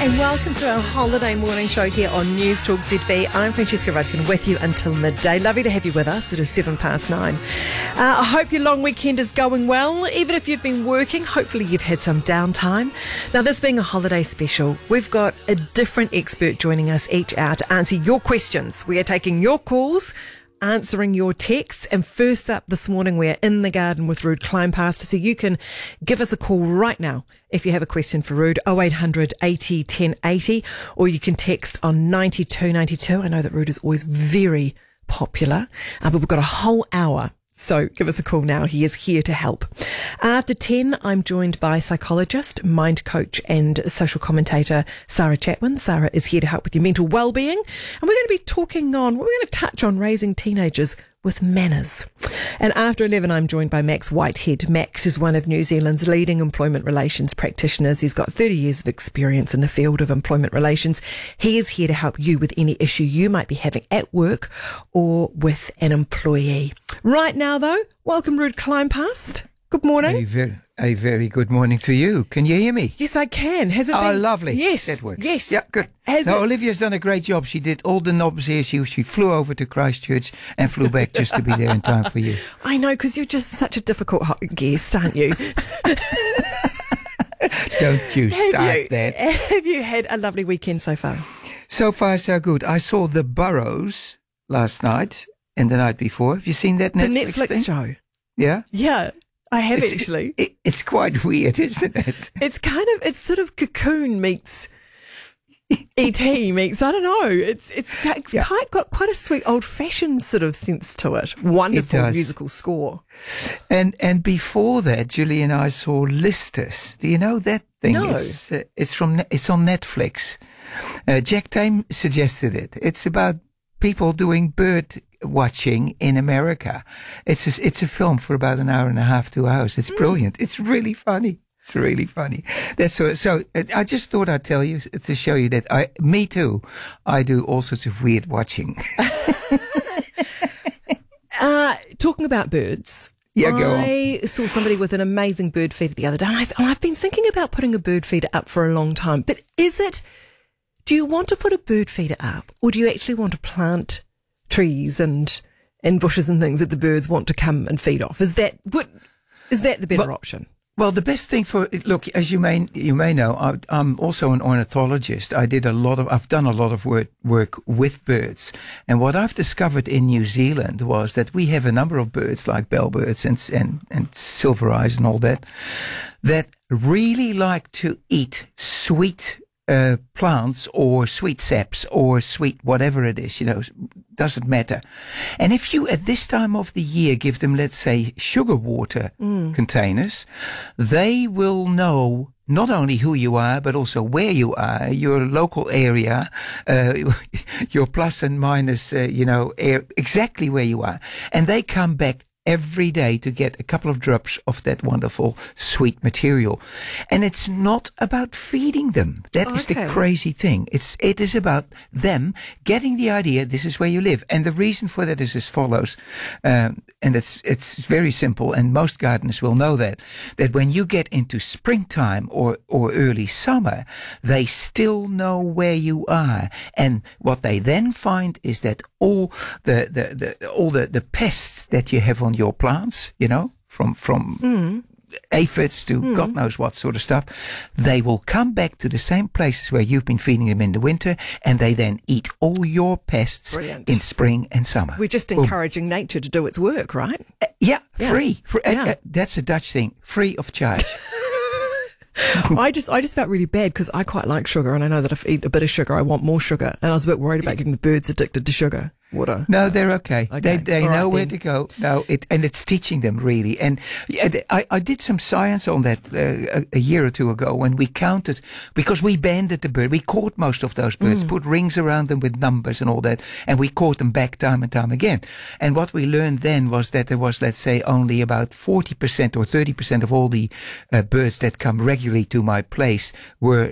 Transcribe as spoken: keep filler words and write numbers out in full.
And welcome to our holiday morning show here on News Talk Z B. I'm Francesca Rudkin with you until midday. Lovely to have you with us. It is seven past nine. Uh, I hope your long weekend is going well. Even if you've been working, hopefully you've had some downtime. Now, this being a holiday special, we've got a different expert joining us each hour to answer your questions. We are taking your calls, answering your texts, and first up this morning we are in the garden with Ruud Kleinpaste, so you can give us a call right now if you have a question for Ruud, oh eight hundred eighty ten eighty, or you can text on ninety-two ninety-two. I know that Ruud is always very popular, uh, but we've got a whole hour, so give us a call now. He is here to help. After ten, I'm joined by psychologist, mind coach and social commentator Sarah Chatwin. Sarah is here to help with your mental well-being. And we're going to be talking on, we're going to touch on raising teenagers with manners. And after eleven, I'm joined by Max Whitehead. Max is one of New Zealand's leading employment relations practitioners. He's got thirty years of experience in the field of employment relations. He is here to help you with any issue you might be having at work or with an employee. Right now, though, welcome Ruud Kleinpaste. Good morning. A very, a very good morning to you. Can you hear me? Yes, I can. Has it oh, been? Oh, lovely. Yes. That works. Yes. Yeah, good. Has no, it... Olivia's done a great job. She did all the knobs here. She, she flew over to Christchurch and flew back just to be there in time for you. I know, because you're just such a difficult guest, aren't you? Don't you start have you, that. Have you had a lovely weekend so far? So far, so good. I saw The Burrows last night and the night before. Have you seen that Netflix The Netflix thing? show. Yeah? Yeah. I have it's, actually. It, it's quite weird, isn't it? It's kind of, it's sort of Cocoon meets E T meets, I don't know. It's it's, it's yeah. quite, got quite a sweet old-fashioned sort of sense to it. Wonderful it musical score. And and before that, Julie and I saw Listers. Do you know that thing? No. It's, uh, it's, from, it's on Netflix. Uh, Jack Tame suggested it. It's about people doing bird watching in America. It's a, it's a film for about an hour and a half, two hours. It's brilliant. Mm. It's really funny. It's really funny. That's so. So uh, I just thought I'd tell you to show you that I, me too, I do all sorts of weird watching. uh, talking about birds. Yeah, go on. I saw somebody with an amazing bird feeder the other day, and I, and I've been thinking about putting a bird feeder up for a long time. But is it? Do you want to put a bird feeder up, or do you actually want to plant trees and and bushes and things that the birds want to come and feed off? Is that what? Is that the better but, option? Well, the best thing for look, as you may you may know, I, I'm also an ornithologist. I did a lot of, I've done a lot of work work with birds, and what I've discovered in New Zealand was that we have a number of birds like bellbirds and and and silver eyes and all that that really like to eat sweet uh, plants or sweet saps or sweet whatever it is, you know. Doesn't matter. And if you at this time of the year give them, let's say, sugar water mm. containers, they will know not only who you are, but also where you are, your local area, uh, your plus and minus, uh, you know, air, exactly where you are. And they come back every day to get a couple of drops of that wonderful sweet material. And it's not about feeding them. That is okay. the crazy thing. It's, it is about them getting the idea this is where you live. And the reason for that is as follows. Um, and it's, it's very simple. And most gardeners will know that, that when you get into springtime or, or early summer, they still know where you are. And what they then find is that all the, the, the all the, the pests that you have on your plants, you know, from, from mm. aphids to mm. God knows what sort of stuff, they will come back to the same places where you've been feeding them in the winter, and they then eat all your pests Brilliant. In spring and summer. We're just encouraging Boom. Nature to do its work, right? Uh, yeah, yeah, free. free yeah. uh, uh, that's a Dutch thing. Free of charge. I just I just felt really bad because I quite like sugar, and I know that if I eat a bit of sugar, I want more sugar. And I was a bit worried about getting the birds addicted to sugar. What a, no, they're okay. okay. They they All know right, where then. to go. No, it and it's teaching them really. And I I did some science on that uh, a, a year or two ago when we counted, because we banded the bird. We caught most of those birds, mm. put rings around them with numbers and all that, and we caught them back time and time again. And what we learned then was that there was, let's say, only about forty percent or thirty percent of all the uh, birds that come regularly to my place were